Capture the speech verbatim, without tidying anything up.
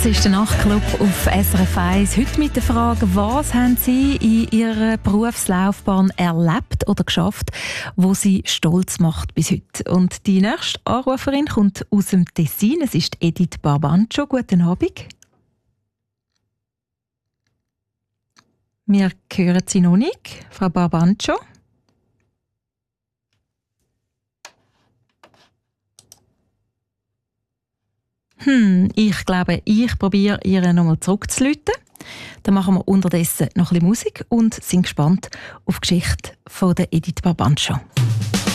ist der Nachtclub auf S R F eins. Heute mit der Frage, was haben Sie in Ihrer Berufslaufbahn erlebt oder geschafft, wo Sie stolz macht bis heute? Und die nächste Anruferin kommt aus dem Tessin. Es ist Edith Barbancho. Guten Abend. Wir hören Sie noch nicht, Frau Barbancho. Hm, ich glaube, ich probiere, ihr nochmal zurückzuläuten. Dann machen wir unterdessen noch ein bisschen Musik und sind gespannt auf die Geschichte von der Edith Barbancho.